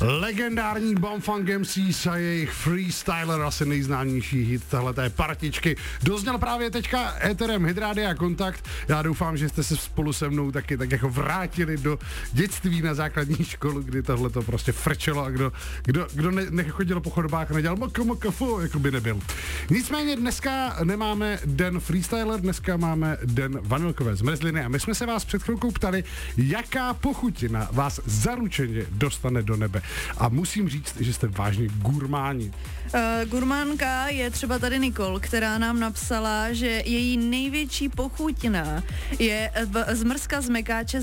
Legendární Bumfunk MCs a jejich Freestyler, asi nejznámější hit tahleté partičky. Dozněl právě teďka éterem Hydrádia Kontakt. Já doufám, že jste se spolu se mnou taky tak jako vrátili do dětství na základní školu, kdy tohle to prostě frčelo a kdo nechodil po chodbách a nedělal mokomokofu, jako by nebyl. Nicméně dneska nemáme den Freestyler, dneska máme den vanilkové zmrzliny a my jsme se vás před chvilkou ptali, jaká pochutina vás zaručeně dostane do nebe. A musím říct, že jste vážně gurmáni. Gurmánka je třeba tady Nikol, která nám napsala, že její největší pochutina je zmrzka z mekáče